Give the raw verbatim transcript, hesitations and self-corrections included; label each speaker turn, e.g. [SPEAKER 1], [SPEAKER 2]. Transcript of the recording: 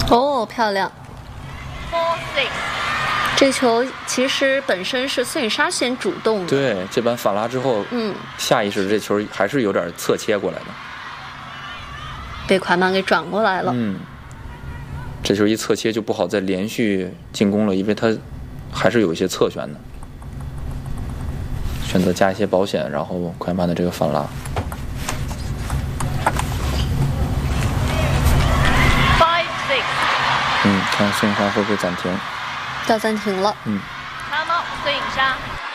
[SPEAKER 1] 哦，漂亮。
[SPEAKER 2] four six。
[SPEAKER 1] 这球其实本身是孙颖莎先主动的。
[SPEAKER 3] 对，这板反拉之后，
[SPEAKER 1] 嗯，
[SPEAKER 3] 下意识这球还是有点侧切过来的，
[SPEAKER 1] 被款曼给转过来了。
[SPEAKER 3] 嗯，这球一侧切就不好再连续进攻了，因为他还是有一些侧旋的。选择加一些保险，然后快慢的这个反拉。
[SPEAKER 2] five six。
[SPEAKER 3] 嗯，看孙颖莎会不会暂停？
[SPEAKER 1] 到暂停了。
[SPEAKER 3] 嗯。
[SPEAKER 2] Time out，孙颖莎。